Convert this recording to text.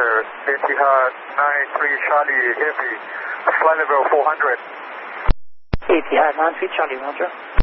Center, Etihad 93 Charlie Heavy, flight level 400. Etihad 93 Charlie, roger.